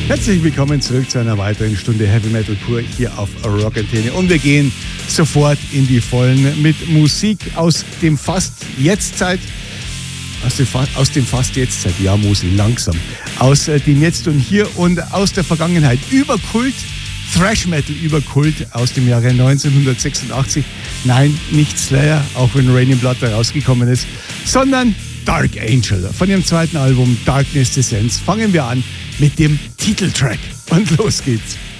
Herzlich willkommen zurück zu einer weiteren Stunde Heavy Metal pur hier auf Rock Antenne. Und wir gehen sofort in die Vollen mit Musik aus dem Fast Jetztzeit. Aus dem Fast Jetztzeit, ja, muss langsam. Aus dem Jetzt und Hier und aus der Vergangenheit. Über Kult, Thrash Metal über Kult aus dem Jahre 1986. Nein, nicht Slayer, auch wenn Raining Blood da rausgekommen ist, sondern Dark Angel. Von ihrem zweiten Album Darkness Descends fangen wir an mit dem Titeltrack. Und los geht's.